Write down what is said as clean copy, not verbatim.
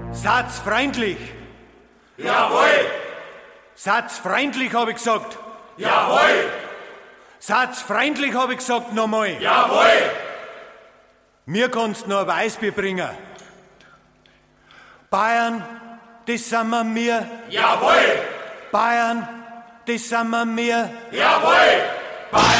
Satz freundlich. Jawohl! Satz freundlich, habe ich gesagt. Jawohl! Satz freundlich, habe ich gesagt, nochmal. Jawohl! Mir kannst noch ein Weißbier bringen. Bayern, das sind wir. Jawohl! Bayern, das sind wir. Jawohl!